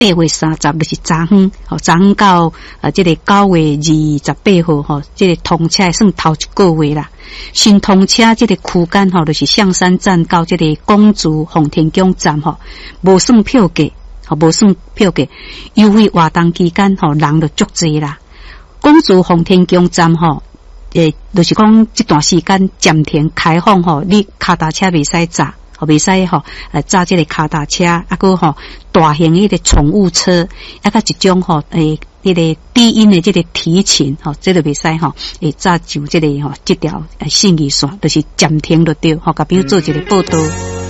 月30就是昨昏，昨昏到这个9月28号吼，这个通车算头一个月啦。新通车这个区间吼，就是象山站到这个公主奉天宫站吼，无算票价，无算票价，优惠活动期间吼，人就足济啦。公主奉天宫站吼，就是讲这段时间暂停开放吼，你脚踏车袂使坐。袂使吼，揸这个脚踏车，啊个吼大型迄个宠物车，啊个一种吼，迄个低音的这个提琴，吼，这个袂使吼，揸就这个吼，这条信义线，就是暂停就对，吼，甲朋友做一个报道。